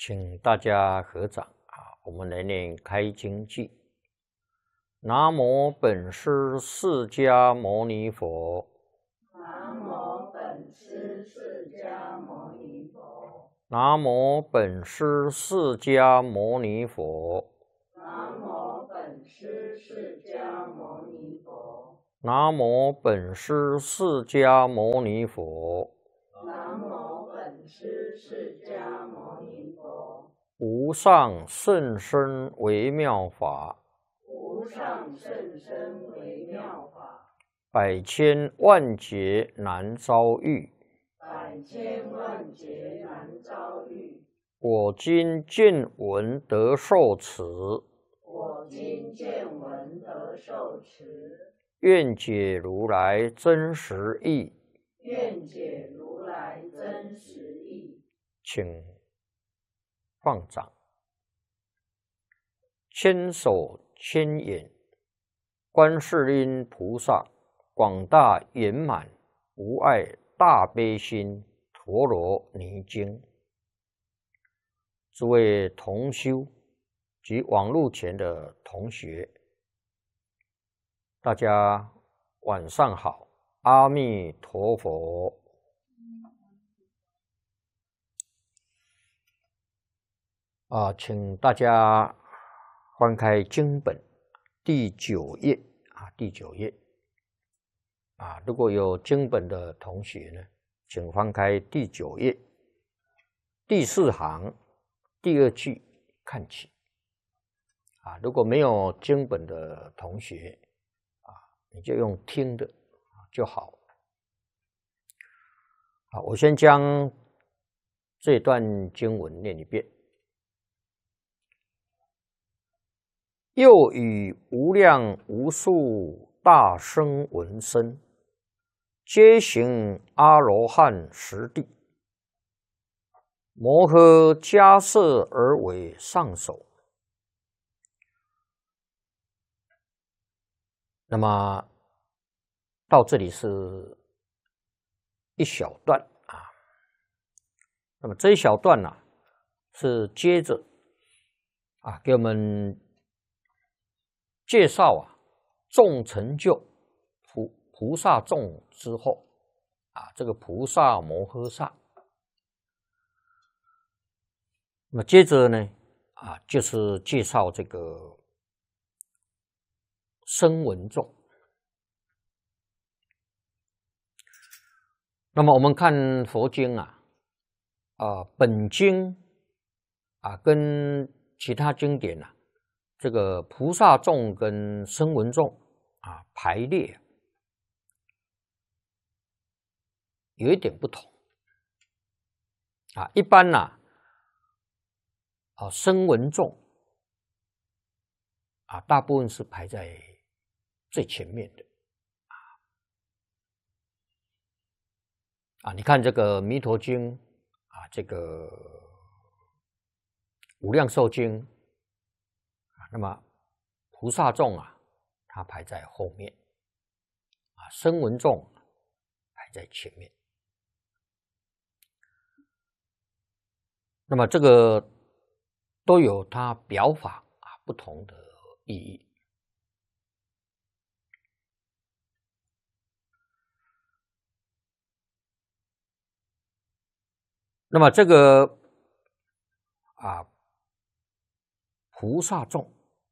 请大家合掌我们来念开经偈。南无本师释迦牟尼佛。 南无本师释迦牟尼佛。 南无本师释迦牟尼佛。 南无本师释迦牟尼佛。 南无本师释迦牟尼佛。 南无本师释迦牟尼佛。 无上甚深微妙法， 无上甚深微妙法， 百千万劫难遭遇。 百千万劫难遭遇。 我今见闻得受持， 我今见闻得受持， 愿解如来真实义。 愿解如来真实义。 请放掌。千手千眼，观世音菩萨广大圆满无碍大悲心陀罗尼经。诸位同修及网络前的同学，大家晚上好，阿弥陀佛。请大家翻开经本第9页第9页如果有经本的同学呢，请翻开第9页第4行第2句看起如果没有经本的同学你就用听的就好。我先将这段经文念一遍。又与无量无数大声闻声，皆行阿罗汉实地，摩诃迦叶而为上首。那么到这里是一小段那么这一小段是接着给我们介绍众成就菩萨众之后这个菩萨摩诃萨。那么接着呢就是介绍这个声闻众。那么我们看佛经本经跟其他经典这个菩萨众跟声闻众排列有一点不同一般声闻众大部分是排在最前面的你看这个弥陀经这个无量寿经那么菩萨众它排在后面声闻众排在前面。那么这个都有它表法不同的意义。那么这个菩萨众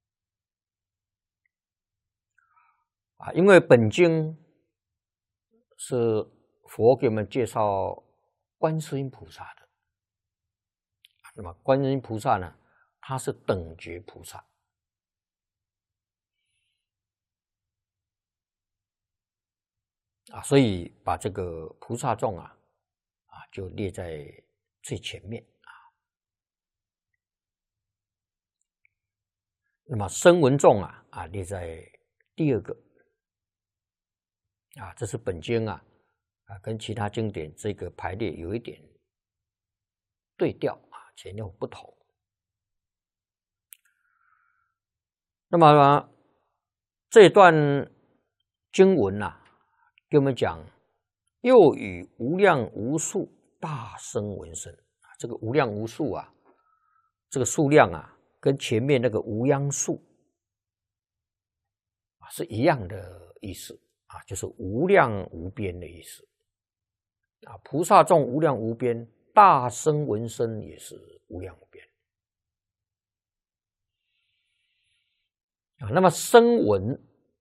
因为本经是佛给我们介绍观世音菩萨的，那么观世音菩萨呢，他是等觉菩萨所以把这个菩萨众就列在最前面那么声闻众列在第2个这是本经跟其他经典这个排列有一点对调前后不同。那么这段经文给我们讲，又与无量无数大声闻声这个无量无数这个数量啊，跟前面那个无央数啊是一样的意思啊，就是无量无边的意思啊。菩萨众无量无边，大声闻声也是无量无边啊。那么声闻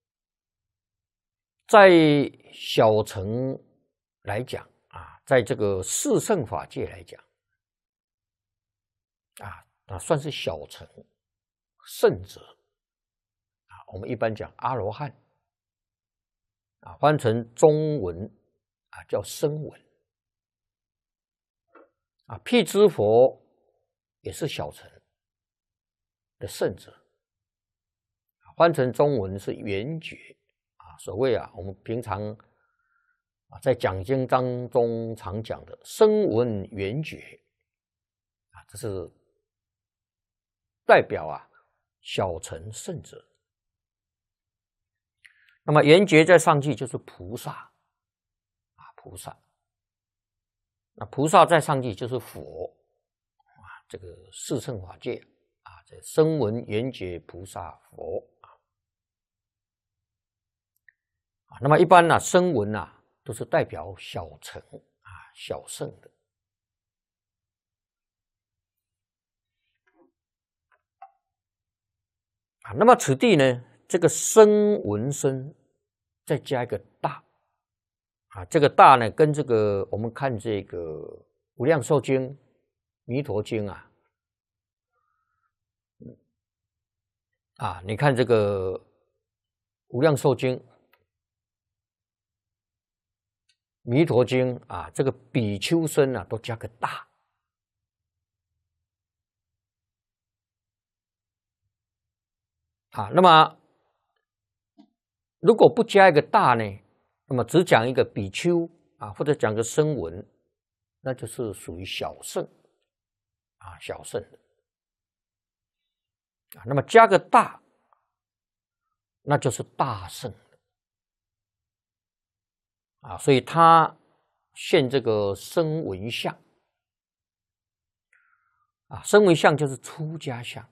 在小乘来讲啊，在这个四圣法界来讲啊，算是小乘圣者啊。我们一般讲阿罗汉啊，翻成中文啊叫声闻啊。辟支佛也是小乘的圣者，翻成中文是圆觉啊。所谓啊，我们平常啊在讲经当中常讲的声闻圆觉啊，这是代表啊小乘圣者。那么圆觉在上句就是菩萨啊，菩萨。那菩萨在上句就是佛啊，这个四圣法界啊，这声闻圆觉菩萨佛啊。那么一般呢，声闻啊都是代表小乘啊，小圣的。啊，那么此地呢，这个声闻声再加一个大啊，这个大呢，跟这个我们看这个《无量寿经》《弥陀经》啊，你看这个《无量寿经》《弥陀经》啊，这个比丘声啊，都加个大。啊，那么如果不加一个大呢，那么只讲一个比丘啊，或者讲个声闻，那就是属于小圣啊，小圣的啊。那么加个大，那就是大圣啊。所以他现这个声闻相啊，声闻相就是出家相。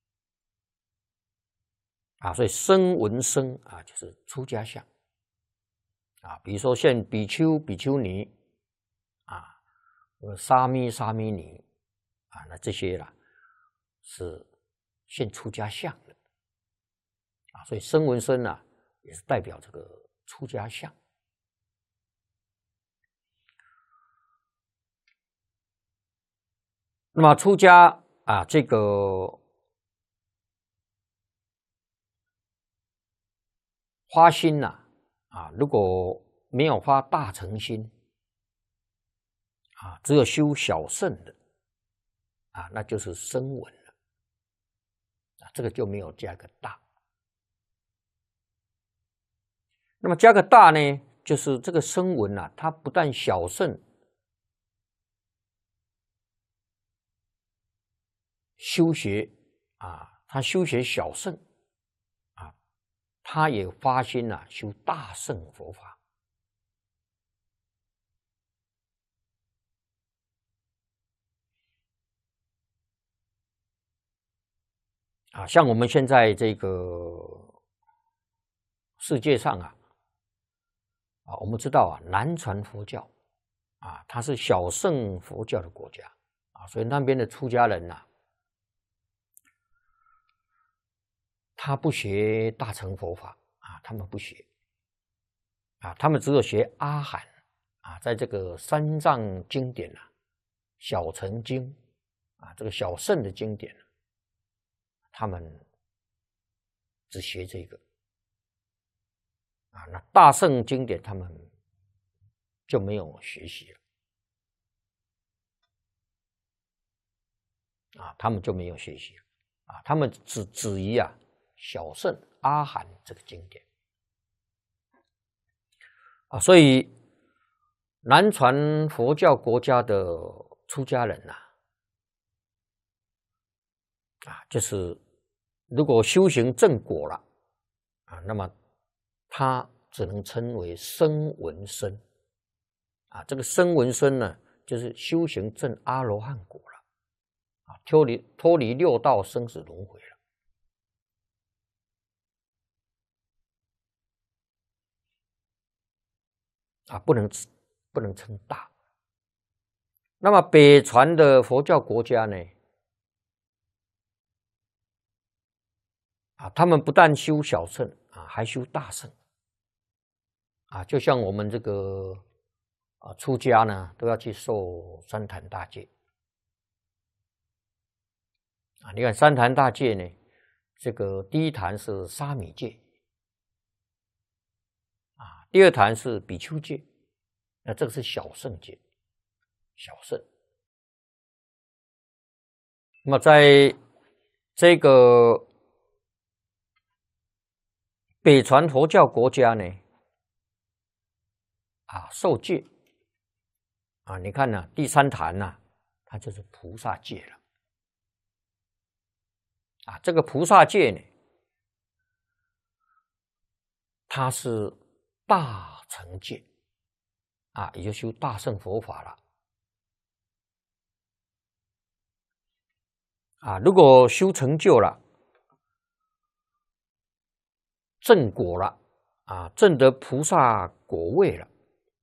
啊，所以声闻声啊，就是出家相啊。比如说现比丘、比丘尼啊，沙弥、沙弥尼啊，那这些啦是现出家相的啊。所以声闻声啊，也是代表这个出家相。那么出家啊，这个发心啊，如果没有发大乘心啊，只有修小乘的啊，那就是声闻了啊，这个就没有加个大。那么加个大呢，就是这个声闻啊，它不但小乘修学啊，他修学小乘啊，他也发心修大乘佛法啊。像我们现在这个世界上我们知道南传佛教啊，它是小乘佛教的国家啊，所以那边的出家人他不学大乘佛法啊，他们不学啊，他们只有学阿含啊，在这个三藏经典小乘经啊，这个小乘的经典他们只学这个啊，那大乘经典他们就没有学习了啊，他们就没有学习了啊，他们只于小乘阿含这个经典啊。所以南传佛教国家的出家人就是如果修行正果了啊，那么他只能称为声闻僧啊。这个声闻僧呢，就是修行正阿罗汉果了啊，脱离六道生死轮回了。啊，不能称大。那么北传的佛教国家呢？啊，他们不但修小乘啊，还修大乘。啊，就像我们这个出家呢，都要去受三坛大戒。啊，你看三坛大戒呢，这个第一坛是沙弥戒，啊，第二坛是比丘戒，那这个是小乘戒，小乘。那么在这个北传佛教国家呢，啊，受戒，啊，你看呢，第三坛呢，它就是菩萨戒了。啊，这个菩萨戒呢，它是大乘戒，啊，也就修大乘佛法了。啊，如果修成就了，正果了，啊，证得菩萨果位了，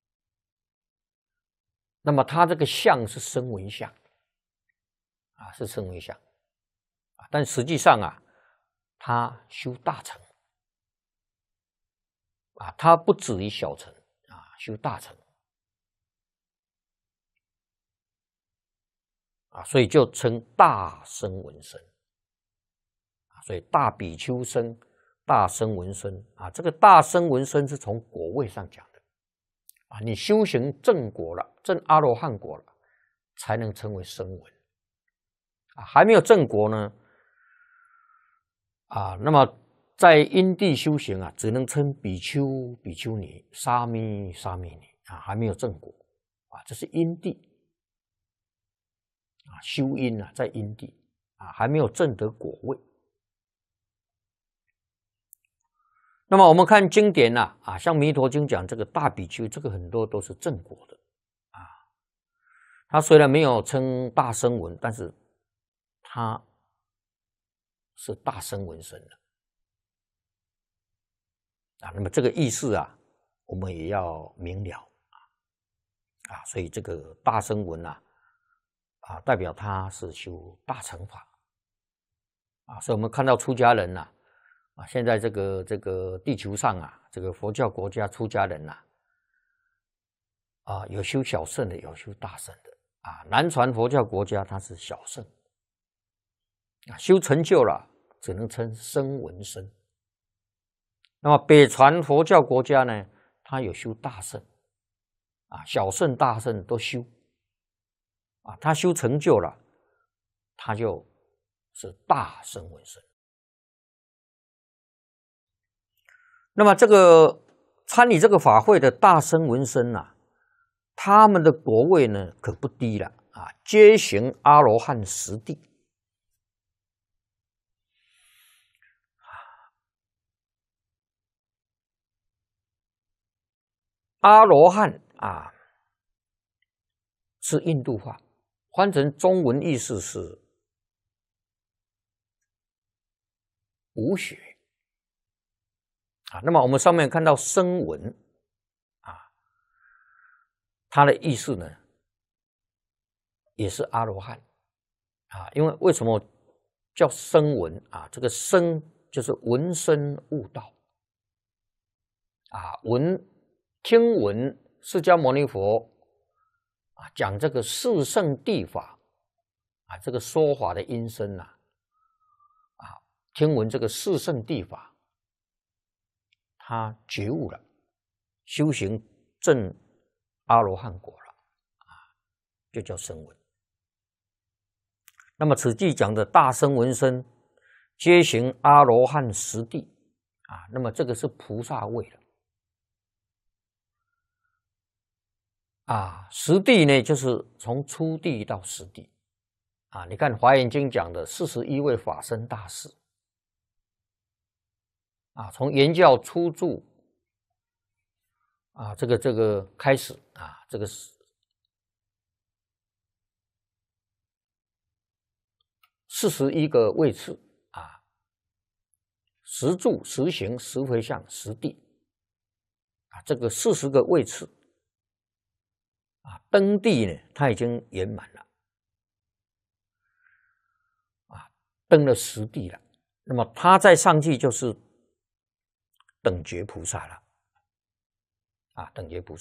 那么他这个相是声闻相，啊，是声闻相，啊，但实际上啊，他修大乘，啊，他不止于小乘，啊，修大乘，啊，所以就称大声闻身，啊，所以大比丘僧、大声闻身，啊，这个大声闻身是从果位上讲的，啊，你修行正果了，正阿罗汉果了，才能称为声闻，啊，还没有正果呢，啊，那么在因地修行啊，只能称比丘、比丘尼、沙弥、沙弥尼，啊，还没有正果，啊，这是因地。啊，修因啊，在因地啊，还没有证得果位。那么我们看经典呐，啊，像《弥陀经》讲这个大比丘，这个很多都是正果的啊。他虽然没有称大声闻，但是他是大声闻身的啊。那么这个意思啊，我们也要明了啊。所以这个大声闻啊。啊，代表他是修大乘法，啊，所以我们看到出家人呐，啊，现在这个地球上啊，这个佛教国家出家人呐，啊，有修小乘的，有修大乘的，啊，南传佛教国家它是小乘，啊，修成就了，只能称声闻身。那么北传佛教国家呢，它有修大乘，啊，小乘大乘都修。啊，他修成就了，他就是大声闻身。那么这个参与这个法会的大声闻身呐，他们的果位呢可不低了啊，皆行阿罗汉实地。阿罗汉啊，是印度话。换成中文意思是无学啊。那么我们上面看到声闻啊，它的意思呢也是阿罗汉啊。因为为什么叫声闻啊？这个声就是闻声悟道啊，听闻释迦牟尼佛啊讲这个四圣谛法。啊，这个说法的音声呐，啊，听闻这个四圣谛法，他觉悟了，修行证阿罗汉果了，啊，就叫声闻。那么此句讲的大声闻身，皆行阿罗汉实地，啊，那么这个是菩萨位了，啊，实地呢就是从初地到实地。啊，你看《华严经》讲的41位法身大士，啊，从原教初住啊，这个开始啊，这个是 41个位次啊，十住、十行、十回向、十地啊，这个40个位次啊，登地呢，他已经圆满了啊，登了10地了。那么他再上去就是等觉菩萨了啊，等觉菩萨。